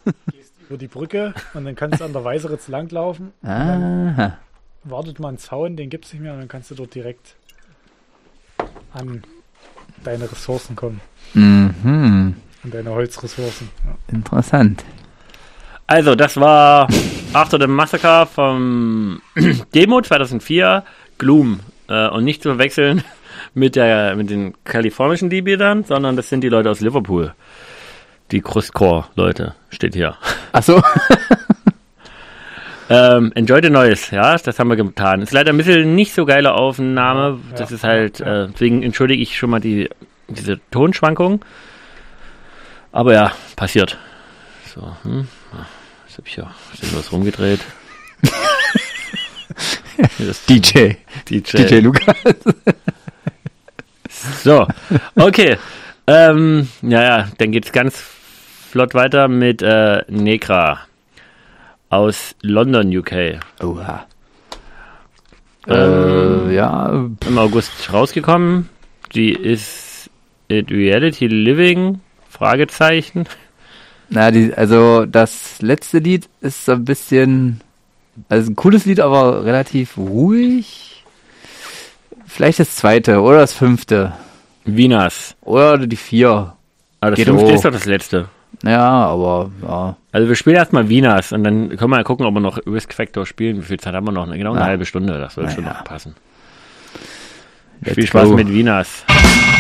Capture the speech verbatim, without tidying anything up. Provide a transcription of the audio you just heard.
Gehst über die Brücke und dann kannst du an der Weißeritz langlaufen. Aha. Wartet mal einen Zaun, den gibt's nicht mehr und dann kannst du dort direkt an deine Ressourcen kommen. Mhm. An deine Holzressourcen. Ja. Interessant. Also, das war After the Massacre vom Demo zweitausendvier, Gloom. Äh, und nicht zu verwechseln mit, der, mit den kalifornischen D-Bildern, sondern das sind die Leute aus Liverpool. Die Crustcore-Leute, steht hier. Ach so. ähm, Enjoy the Noise, ja, das haben wir getan. Ist leider ein bisschen nicht so geile Aufnahme. Ja, das ja, ist halt, ja. äh, deswegen entschuldige ich schon mal die, diese Tonschwankung. Aber ja, passiert. So, hm. Jetzt hab ich ja was rumgedreht. D J. D J. D J Lukas. So, okay. ähm, ja, ja, dann geht's ganz flott weiter mit äh, Negra aus London, U K. Oha. Ähm, äh, ja. Im August rausgekommen. Die ist It Reality Living? Fragezeichen. Na, die, also das letzte Lied ist so ein bisschen, also ein cooles Lied, aber relativ ruhig. Vielleicht das zweite oder das fünfte. Wieners. Oder die vier. Aber das Geht fünfte hoch. ist doch das letzte. Ja, aber ja. Also wir spielen erstmal Wieners und dann können wir mal gucken, ob wir noch Risk Factor spielen. Wie viel Zeit haben wir noch? Genau eine Ja. halbe Stunde, das soll Na schon ja. noch passen. Let's Viel Spaß go. mit Wieners.